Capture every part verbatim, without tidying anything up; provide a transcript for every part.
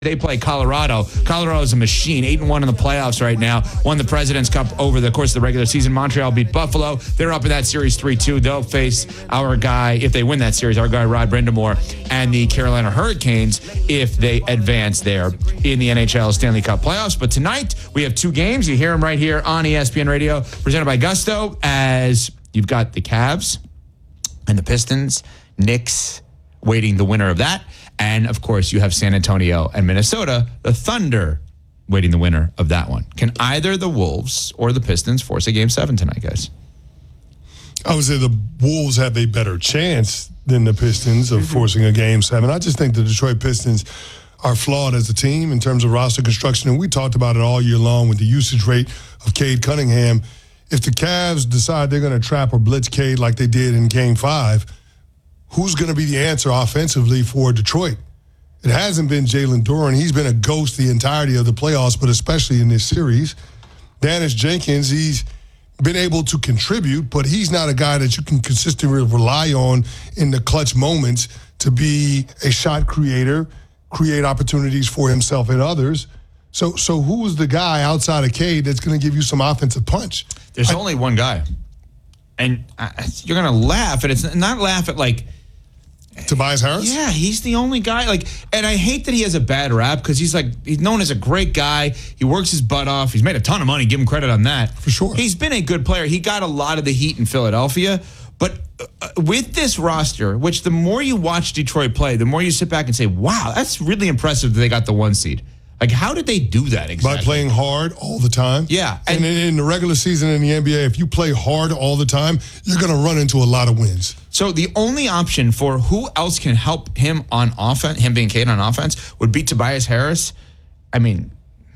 They play Colorado. Colorado's a machine, eight and one in the playoffs right now. Won the President's Cup over the course of the regular season. Montreal beat Buffalo. They're up in that series three two. They'll face our guy, if they win that series, our guy Rod Brindamore and the Carolina Hurricanes if they advance there in the N H L Stanley Cup playoffs. But tonight, we have two games. You hear them right here on E S P N Radio, presented by Gusto, as you've got the Cavs and the Pistons, Knicks waiting the winner of that. And, of course, you have San Antonio and Minnesota, the Thunder, waiting the winner of that one. Can either the Wolves or the Pistons force a game seven tonight, guys? I would say the Wolves have a better chance than the Pistons of mm-hmm. forcing a game seven. I just think the Detroit Pistons are flawed as a team in terms of roster construction, and we talked about it all year long with the usage rate of Cade Cunningham. If the Cavs decide they're going to trap or blitz Cade like they did in Game five, who's going to be the answer offensively for Detroit? It hasn't been Jalen Duren. He's been a ghost the entirety of the playoffs, but especially in this series. Dennis Jenkins, he's been able to contribute, but he's not a guy that you can consistently rely on in the clutch moments to be a shot creator, create opportunities for himself and others. So so who is the guy outside of Cade that's going to give you some offensive punch? There's I, only one guy. And uh, you're going to laugh, and it's not laugh at, like, Tobias Harris? Yeah, he's the only guy. Like, and I hate that he has a bad rap because he's like he's known as a great guy. He works his butt off. He's made a ton of money. Give him credit on that. For sure. He's been a good player. He got a lot of the heat in Philadelphia. But uh, with this roster, which the more you watch Detroit play, the more you sit back and say, wow, that's really impressive that they got the one seed. Like, how did they do that exactly? By playing hard all the time. Yeah. And, and in, in the regular season in the N B A, if you play hard all the time, you're going to run into a lot of wins. So the only option for who else can help him on offense, him being Cade on offense, would be Tobias Harris. I mean,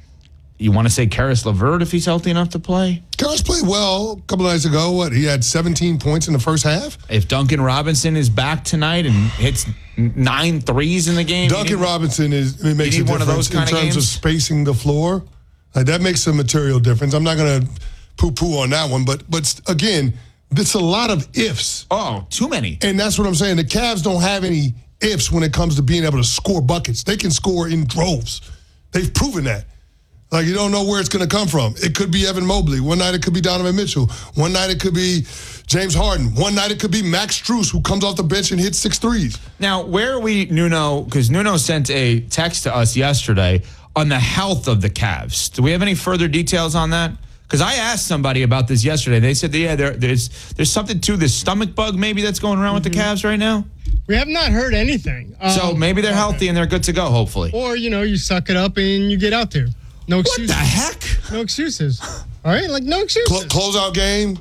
you want to say Karis LeVert if he's healthy enough to play? Karis played well a couple nights ago. What, he had seventeen points in the first half? If Duncan Robinson is back tonight and hits nine threes in the game. Duncan Robinson is it makes a one of difference those kind in of terms games? of spacing the floor. Like, that makes a material difference. I'm not going to poo-poo on that one, but but again, it's a lot of ifs. Oh, too many. And that's what I'm saying. The Cavs don't have any ifs when it comes to being able to score buckets. They can score in droves. They've proven that. Like, you don't know where it's going to come from. It could be Evan Mobley. One night it could be Donovan Mitchell. One night it could be James Harden. One night it could be Max Strus, who comes off the bench and hits six threes. Now, where are we, Nuno? Because Nuno sent a text to us yesterday on the health of the Cavs. Do we have any further details on that? Because I asked somebody about this yesterday. They said, that, yeah, there, there's there's something to this stomach bug maybe that's going around mm-hmm. with the Cavs right now. We have not heard anything. Um, so maybe they're healthy and they're good to go, hopefully. Or, you know, you suck it up and you get out there. No excuses. What the heck? No excuses. All right? Like, no excuses. Cl- closeout game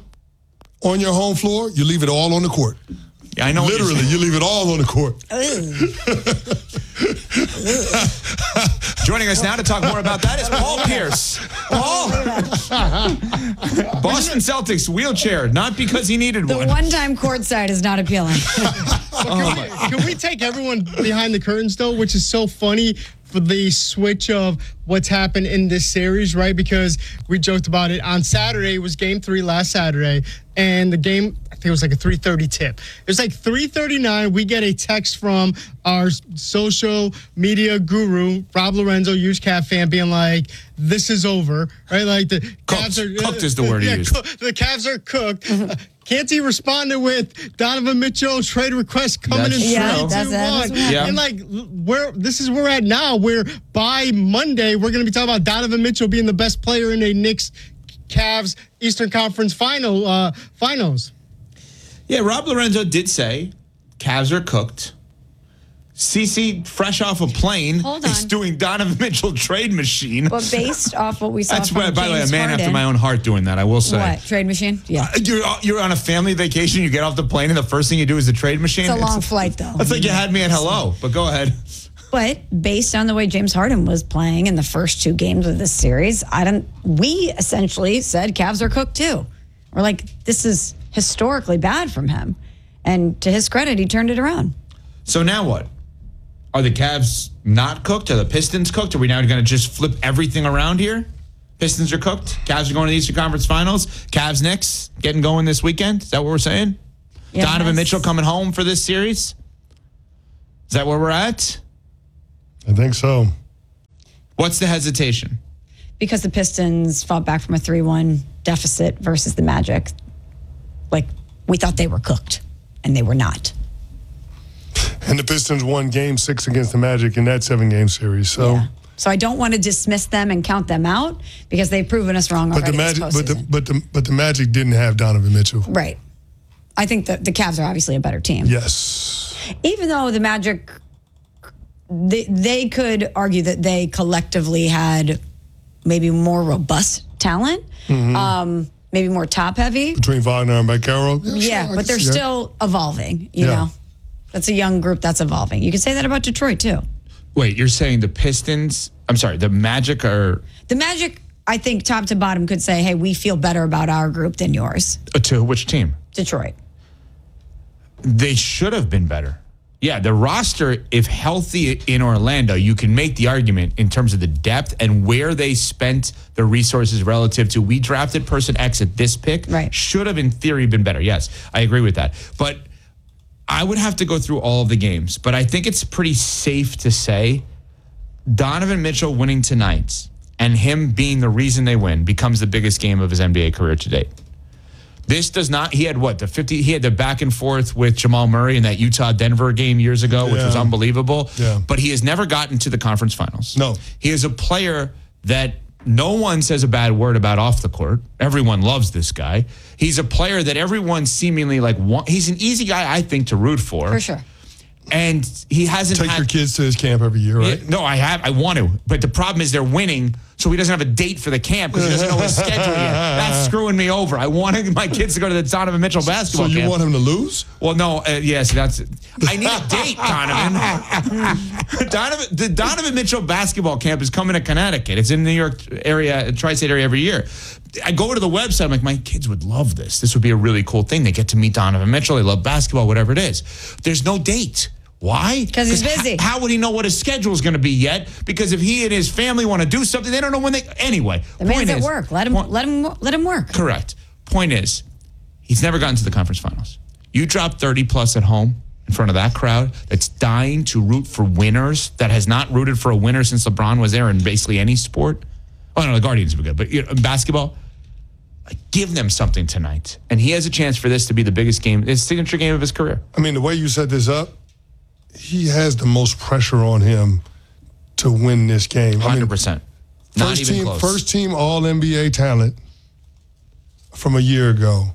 on your home floor, you leave it all on the court. Yeah, I know. Literally, you leave it all on the court. Joining us now to talk more about that is Paul Pierce. Paul. Boston Celtics wheelchair, not because he needed the one. The one-time courtside is not appealing. Well, can, we, can we take everyone behind the curtains, though, which is so funny for the switch of what's happened in this series, right? Because we joked about it. On Saturday, it was game three last Saturday, and the game, I think it was like a three thirty tip. It was like three thirty-nine. We get a text from our social media guru, Rob Lorenzo, huge Cav fan, being like, this is over, right? Like the cooked. Cavs are Cooked is the word yeah, he used. Co- the Cavs are cooked. uh, Canty responded with Donovan Mitchell trade request coming that's in yeah, three, that's two, it. one. Yeah. And like, where this is where we're at now, where by Monday we're going to be talking about Donovan Mitchell being the best player in a Knicks Cavs Eastern Conference final uh, finals. Yeah, Rob Lorenzo did say Cavs are cooked. CeCe, fresh off a plane, Hold on. is doing Donovan Mitchell trade machine. But based off what we saw That's from why, by the way, a James man Harden, after my own heart doing that, I will say. What, trade machine? Yeah. Uh, you're, you're on a family vacation, you get off the plane, and the first thing you do is the trade machine? It's a long flight, though. That's like you had me at hello, but go ahead. But based on the way James Harden was playing in the first two games of this series, I don't. We essentially said Cavs are cooked too. We're like, this is historically bad from him, and to his credit, he turned it around. So now what? Are the Cavs not cooked? Are the Pistons cooked? Are we now going to just flip everything around here? Pistons are cooked. Cavs are going to the Eastern Conference Finals. Cavs Knicks getting going this weekend. Is that what we're saying? Yeah, Donovan that's- Mitchell coming home for this series? Is that where we're at? I think so. What's the hesitation? Because the Pistons fought back from a three one deficit versus the Magic. Like, we thought they were cooked, and they were not. And the Pistons won game six against the Magic in that seven-game series. So, Yeah. So I don't want to dismiss them and count them out because they've proven us wrong but already the Magic, this but the postseason. but the but the Magic didn't have Donovan Mitchell. Right. I think that the Cavs are obviously a better team. Yes. Even though the Magic, they, they could argue that they collectively had maybe more robust talent, Mm-hmm. um, maybe more top heavy. Between Wagner and Baccaro. Yeah, sure, I but can they're see that. still evolving, you Yeah. know. That's a young group that's evolving. You could say that about Detroit too. Wait, you're saying the Pistons, I'm sorry, the Magic are The Magic, I think top to bottom could say, hey, we feel better about our group than yours. uh, to which team? Detroit. They should have been better. Yeah, the roster, if healthy in Orlando, you can make the argument in terms of the depth and where they spent the resources relative to we drafted person X at this pick. Right. Should have, in theory, been better. Yes, I agree with that. But I would have to go through all of the games. But I think it's pretty safe to say Donovan Mitchell winning tonight and him being the reason they win becomes the biggest game of his N B A career to date. This does not, he had what, the fifty, he had the back and forth with Jamal Murray in that Utah-Denver game years ago, which Yeah. was unbelievable. Yeah. But he has never gotten to the conference finals. No. He is a player that no one says a bad word about off the court. Everyone loves this guy. He's a player that everyone seemingly like, want, he's an easy guy, I think, to root for. For sure. And he hasn't Take had, your kids to his camp every year, right? Yeah, no, I have. I want to. But the problem is they're winning, so he doesn't have a date for the camp because he doesn't know his schedule yet. That's screwing me over. I wanted my kids to go to the Donovan Mitchell So basketball you camp. want him to lose? Well, no, uh, yes, that's. I need a date, Donovan. Donovan. The Donovan Mitchell basketball camp is coming to Connecticut. It's in the New York area, tri-state area every year. I go to the website. I'm like, my kids would love this. This would be a really cool thing. They get to meet Donovan Mitchell. They love basketball, whatever it is. There's no date. Why? 'Cause he's busy. h- how would he know what his schedule is going to be yet? Because if he and his family want to do something, they don't know when they. Anyway, The man's point at is- work. Let him point- let him let him work. Correct. Point is, he's never gotten to the conference finals. You drop thirty plus at home in front of that crowd that's dying to root for winners, that has not rooted for a winner since LeBron was there in basically any sport. Oh, no, the Guardians were good, but you know, in basketball, like, give them something tonight. And he has a chance for this to be the biggest game, his signature game of his career. I mean, the way you set this up, he has the most pressure on him to win this game. I one hundred mean, percent. Not first even team, close. first team All N B A talent from a year ago.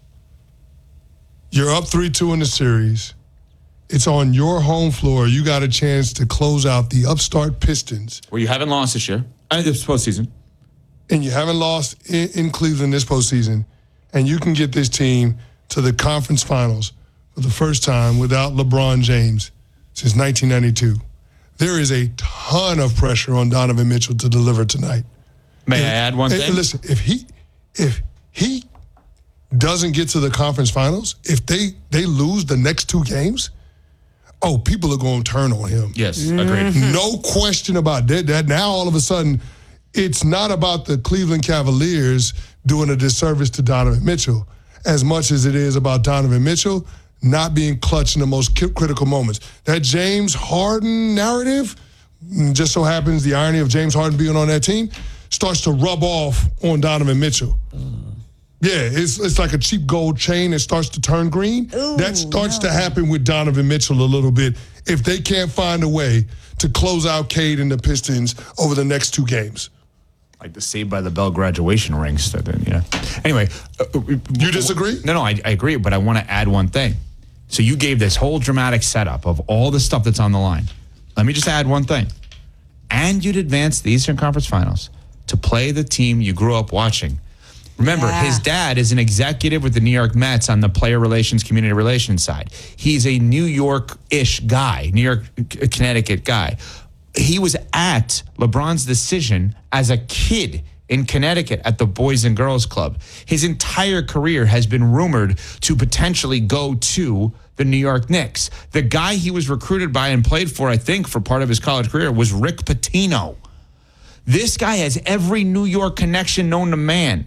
You're up three two in the series. It's on your home floor. You got a chance to close out the upstart Pistons, Where you haven't lost this year. I mean, this postseason. and you haven't lost in, in Cleveland this postseason, and you can get this team to the conference finals for the first time without LeBron James since nineteen ninety-two. There is a ton of pressure on Donovan Mitchell to deliver tonight. May I add one Hey, thing? Listen, if he if he doesn't get to the conference finals, if they they lose the next two games, oh, people are going to turn on him. Yes, agreed. No question about that. That now all of a sudden, it's not about the Cleveland Cavaliers doing a disservice to Donovan Mitchell as much as it is about Donovan Mitchell not being clutch in the most ki- critical moments. That James Harden narrative, mm, just so happens the irony of James Harden being on that team, starts to rub off on Donovan Mitchell. Yeah, it's it's like a cheap gold chain that starts to turn green. That starts to happen with Donovan Mitchell a little bit if they can't find a way to close out Cade and the Pistons over the next two games. Like the Saved by the Bell graduation rings. That, you know. Anyway. uh, You disagree? No, no, I, I agree, but I want to add one thing. So you gave this whole dramatic setup of all the stuff that's on the line. Let me just add one thing. And you'd advance the Eastern Conference Finals to play the team you grew up watching. Remember, Yeah. his dad is an executive with the New York Mets on the player relations, community relations side. He's a New York-ish guy, New York, Connecticut guy. He was at LeBron's decision as a kid in Connecticut at the Boys and Girls Club. His entire career has been rumored to potentially go to the New York Knicks. The guy he was recruited by and played for, I think, for part of his college career was Rick Pitino. This guy has every New York connection known to man.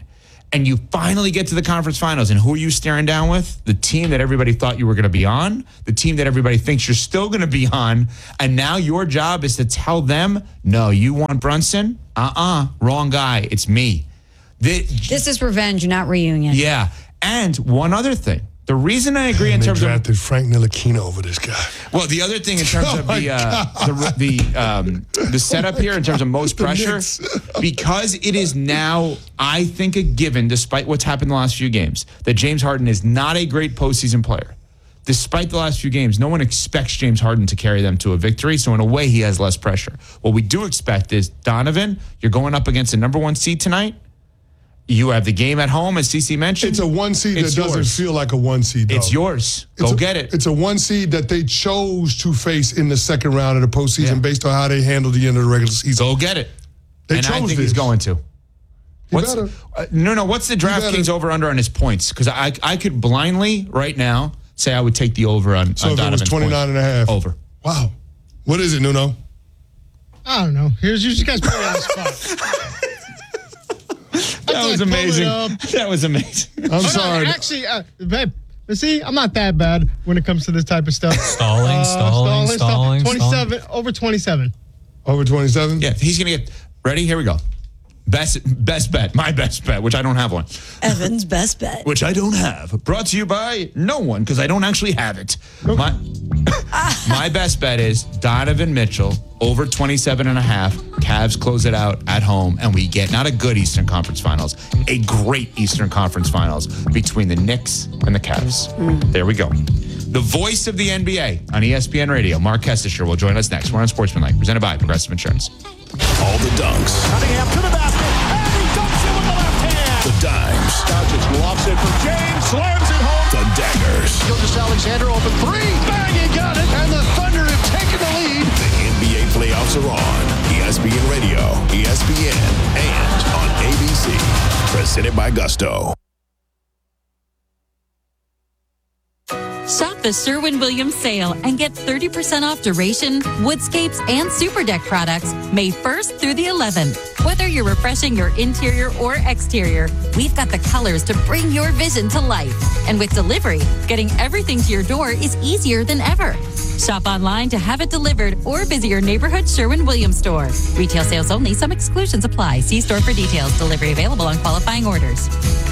and you finally get to the conference finals, and who are you staring down with? The team that everybody thought you were going to be on, the team that everybody thinks you're still going to be on, and now your job is to tell them, no, you want Brunson? Uh-uh, wrong guy. It's me. The, This is revenge, not reunion. yeah, and one other thing. The reason I agree in they terms of drafted Frank Ntilikina over this guy. well, the other thing in terms Oh of my the uh, the the, um, the setup here in terms of most The pressure, Knicks. because it is now, I think, a given, despite what's happened the last few games, that James Harden is not a great postseason player. Despite the last few games, no one expects James Harden to carry them to a victory. So in a way, he has less pressure. What we do expect is, Donovan, you're going up against a number one seed tonight. You have the game at home, as CeCe mentioned. It's a one seed It's that doesn't yours. feel like a one seed, though. It's yours. Go It's a- get it. It's a one seed that they chose to face in the second round of the postseason Yeah. based on how they handled the end of the regular season. Go get it. They and I chose think this. he's going to. What's, better. uh, no, no. What's the DraftKings better. over under on his points? Because I I could blindly right now say I would take the over on, So on if it was Donovan's twenty-nine and a half. points. Over. Wow. What is it, Nuno? I don't know. Here's you guys put it on the spot. That was pull it amazing. up. That was amazing. I'm Oh, no, sorry. actually, uh, babe, but see, I'm not that bad when it comes to this type of stuff. Stalling, Uh, stalling, stalling, twenty-seven, over twenty-seven. Over twenty-seven? Yeah, he's gonna get ready. Here we go. Best best bet, my best bet, which I don't have one, Evan's best bet. which I don't have. Brought to you by no one because I don't actually have it. My my best bet is Donovan Mitchell over twenty-seven and a half. Cavs close it out at home, and we get not a good Eastern Conference Finals, a great Eastern Conference Finals between the Knicks and the Cavs. There we go. The voice of the N B A on E S P N Radio, Mark Kestisher, will join us next. We're on Sportsmanlike, presented by Progressive Insurance. All the dunks. Cunningham to the basket, and he dunks it with the left hand. The dimes. Doncic lofts it for James, slams it home. The daggers. Gilgeous Alexander open three, bang, he got it, and the Thunder have taken the lead. The N B A playoffs are on. E S P N Radio, E S P N, and on A B C. Presented by Gusto. Shop the Sherwin-Williams sale and get thirty percent off Duration, Woodscapes, and Super Deck products May first through the eleventh. Whether you're refreshing your interior or exterior, we've got the colors to bring your vision to life. And with delivery, getting everything to your door is easier than ever. Shop online to have it delivered or visit your neighborhood Sherwin-Williams store. Retail sales only. Some exclusions apply. See store for details. Delivery available on qualifying orders.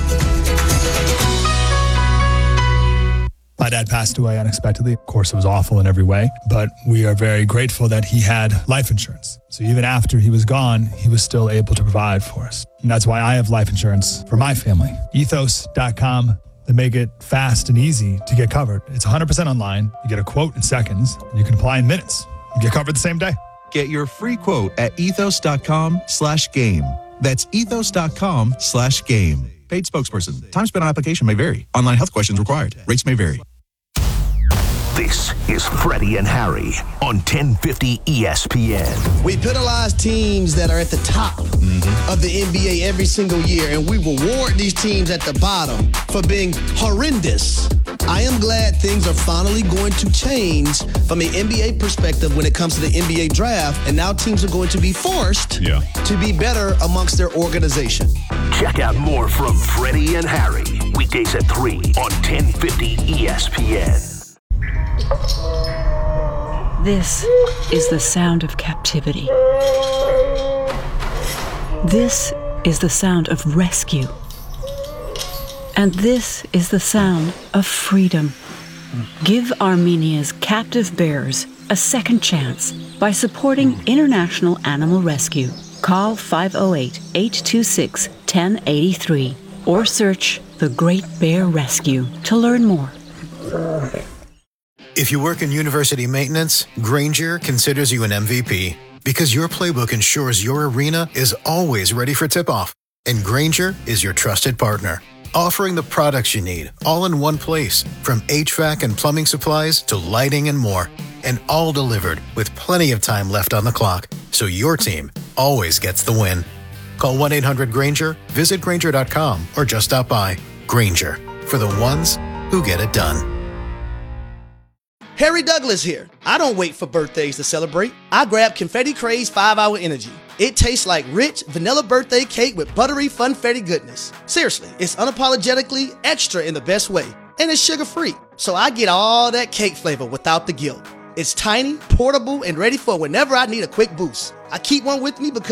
My dad passed away unexpectedly. Of course, it was awful in every way, but we are very grateful that he had life insurance. So even after he was gone, he was still able to provide for us. And that's why I have life insurance for my family. ethos dot com. They make it fast and easy to get covered. It's one hundred percent online. You get a quote in seconds, and you can apply in minutes. You get covered the same day. Get your free quote at ethos.com slash game. That's ethos.com slash game. Paid spokesperson. Time spent on application may vary. Online health questions required. Rates may vary. This is Freddie and Harry on ten fifty E S P N. We penalize teams that are at the top of the N B A every single year, and we reward these teams at the bottom for being horrendous. I am glad things are finally going to change from an N B A perspective when it comes to the N B A draft, and now teams are going to be forced Yeah. to be better amongst their organization. Check out more from Freddie and Harry weekdays at three on ten fifty E S P N. This is the sound of captivity. This is the sound of rescue. And this is the sound of freedom. Give Armenia's captive bears a second chance by supporting International Animal Rescue. Call five oh eight, eight two six, one oh eight three or search The Great Bear Rescue to learn more. If you work in university maintenance, Grainger considers you an M V P because your playbook ensures your arena is always ready for tip-off. And Grainger is your trusted partner, offering the products you need all in one place, from H V A C and plumbing supplies to lighting and more, and all delivered with plenty of time left on the clock, so your team always gets the win. Call one eight hundred Grainger, visit Grainger dot com, or just stop by. Grainger, for the ones who get it done. Harry Douglas here. I don't wait for birthdays to celebrate. I grab Confetti Craze five hour Energy. It tastes like rich vanilla birthday cake with buttery funfetti goodness. Seriously, it's unapologetically extra in the best way. And it's sugar-free, so I get all that cake flavor without the guilt. It's tiny, portable, and ready for whenever I need a quick boost. I keep one with me because